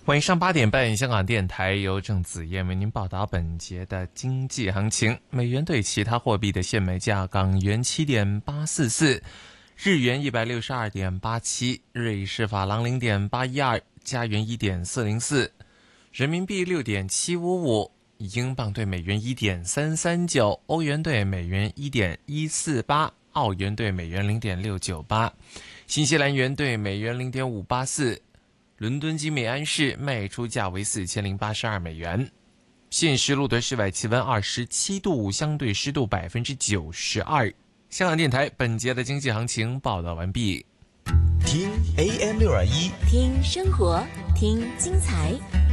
晚上8点半，香港电台由郑子燕为您报道本节的经济行情。美元对其他货币的现买价：港元7.844，日元162.87，瑞士法郎0.812，加元1.404，人民币6.755，英镑对美元1.339，欧元对美元1.148，澳元对美元0.698，新西兰元对美元0.584。伦敦金美安市卖出价为4082美元。现时录得室外气温27度，相对湿度92%。香港电台本节的经济行情报道完毕。 听 AM621， 听生活，听精彩。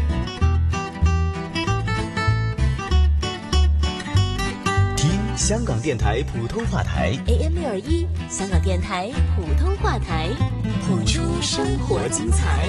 听香港电台普通话台 AM621，香港电台普通话台，谱出生活精彩。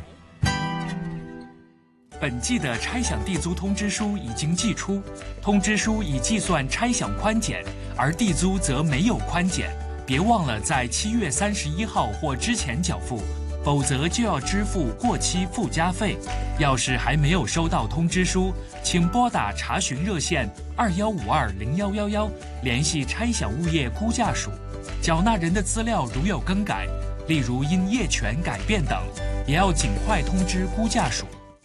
本季的拆享地租通知书已经寄出，通知书已计算拆享宽减，而地租则没有宽减。别忘了在7月31号或之前缴付，否则就要支付过期附加费。要是还没有收到通知书，请拨打查询热线21520111，联系拆享物业估价署。缴纳人的资料如有更改，例如因业权改变等，也要尽快通知估价署。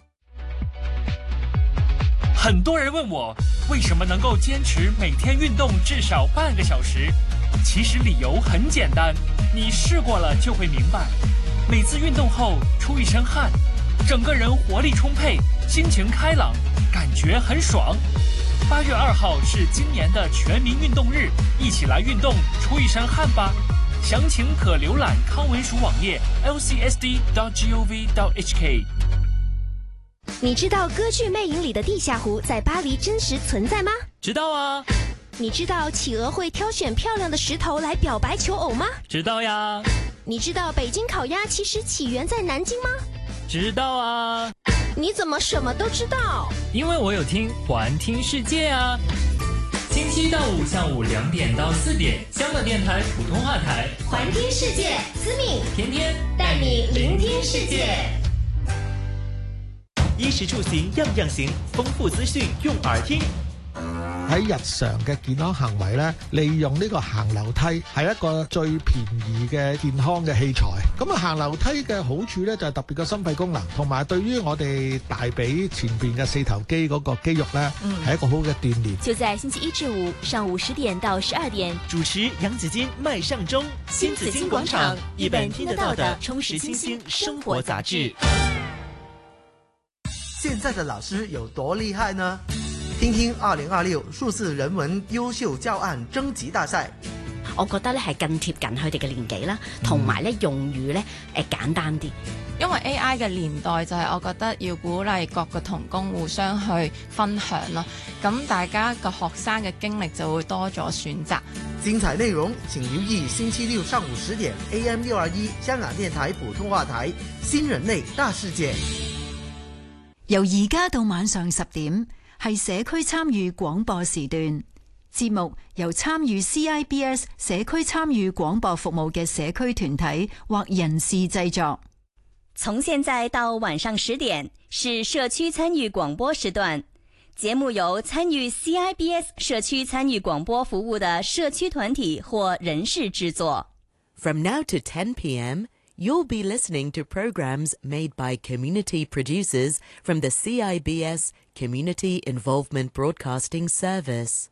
很多人问我为什么能够坚持每天运动至少半个小时，其实理由很简单，你试过了就会明白。每次运动后出一身汗，整个人活力充沛，心情开朗，感觉很爽。8月2号是今年的全民运动日，一起来运动出一身汗吧。详情可浏览康文署网页 lcsd.gov.hk。 你知道歌剧魅影里的地下湖在巴黎真实存在吗？ 知道啊。 你知道企鹅会挑选漂亮的石头来表白求偶吗？ 知道呀。 你知道北京烤鸭其实起源在南京吗？ 知道啊。 你怎么什么都知道？ 因为我有听环听世界啊。星期一到五下午2点到4点，香港电台普通话台环听世界，思敏天天带你聆听世界。 衣食住行樣樣行，豐富資訊用耳聽。 喺日常嘅健康行為咧，利用呢個行樓梯係一個最便宜嘅健康嘅器材。咁啊，行樓梯嘅好處咧就係特別嘅心肺功能，同埋對於我哋大髀前邊嘅4頭肌嗰個肌肉咧，係一個好嘅鍛鍊。 就在星期一至五上午10點到12點， 主持楊子矜、麥尚中，新紫荊廣場，一本聽得到的充實清新生活雜誌。 現在的老師有多厲害呢？聽聽2026數字人文優秀教案徵集大賽。 我覺得咧係更貼近佢哋嘅年紀啦，同埋咧用語咧簡單啲。 因為 AI 嘅年代就係我覺得要鼓勵各個同工互相去分享咯，咁大家個學生嘅經歷就會多咗選擇。 精彩內容請留意星期六上午10點 AM621香港電台普通話台新人類大世界。 由而家到晚上10點係社區參與廣播時段，節目由參與 CIBS 社區參與廣播服務嘅社區團體或人士製作。 從現在到晚上10點是社區參與廣播時段，節目由參與 CIBS 社區參與廣播服務的社區團體或人士製作。 From now to 10 p.m., you'll be listening to programs made by community producers from the CIBS Community Involvement Broadcasting Service.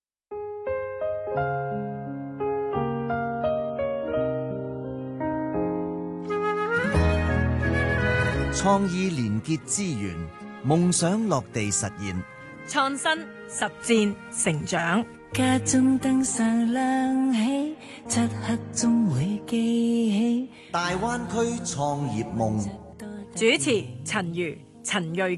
創意連結資源，夢想落地實現。 創新、實踐、成長。家中燈上亮起，漆黑中會記起。 大灣區創業夢。 主持陳如、陳瑞。